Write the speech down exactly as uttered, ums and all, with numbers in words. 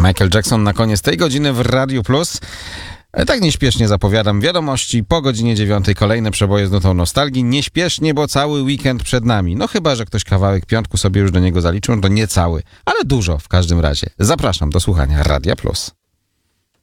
Michael Jackson na koniec tej godziny w Radiu Plus. Tak nieśpiesznie zapowiadam wiadomości. Po godzinie dziewiątej kolejne przeboje z nutą nostalgii. Nieśpiesznie, bo cały weekend przed nami. No chyba, że ktoś kawałek piątku sobie już do niego zaliczył, to nie cały, ale dużo w każdym razie. Zapraszam do słuchania Radia Plus.